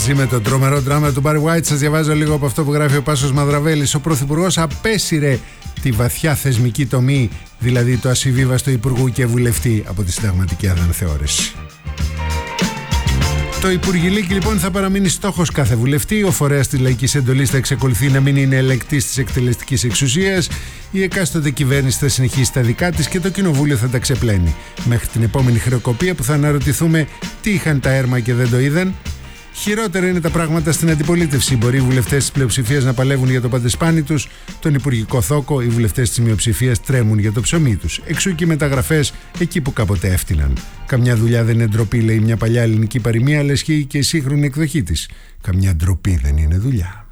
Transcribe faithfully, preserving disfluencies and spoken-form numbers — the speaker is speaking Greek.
Μαζί με το τρομερό δράμα του Μπάρι White, σας διαβάζω λίγο από αυτό που γράφει ο Πάσος Μαδραβέλης. Ο Πρωθυπουργός απέσυρε τη βαθιά θεσμική τομή, δηλαδή το ασυμβίβαστο υπουργού και βουλευτή, από τη συνταγματική αναθεώρηση. Το Υπουργηλίκι λοιπόν θα παραμείνει στόχος κάθε βουλευτή. Ο φορέας της λαϊκής εντολής θα εξακολουθεί να μην είναι ελεγκτής της εκτελεστικής εξουσίας. Η εκάστοτε κυβέρνηση θα συνεχίσει τα δικά της και το κοινοβούλιο θα τα ξεπλένει. Μέχρι την επόμενη χρεοκοπία που θα αναρωτηθούμε τι είχαν τα έρμα και δεν το είδαν. Χειρότερα είναι τα πράγματα στην αντιπολίτευση. Μπορεί οι βουλευτές της πλειοψηφίας να παλεύουν για το παντεσπάνι τους, τον υπουργικό θόκο, οι βουλευτές της μειοψηφίας τρέμουν για το ψωμί τους. Εξού και οι μεταγραφές εκεί που κάποτε έφτυναν. Καμιά δουλειά δεν είναι ντροπή, λέει μια παλιά ελληνική παροιμία, αλλά ισχύει και η σύγχρονη εκδοχή της. Καμιά ντροπή δεν είναι δουλειά.